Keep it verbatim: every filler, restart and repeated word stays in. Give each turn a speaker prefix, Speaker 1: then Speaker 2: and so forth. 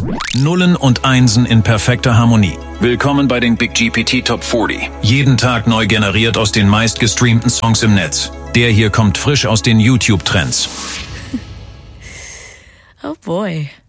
Speaker 1: Nullen und Einsen in perfekter Harmonie. Willkommen bei den Big G P T Top vierzig. Jeden Tag neu generiert aus den meistgestreamten Songs im Netz. Der hier kommt frisch aus den YouTube-Trends.
Speaker 2: Oh boy.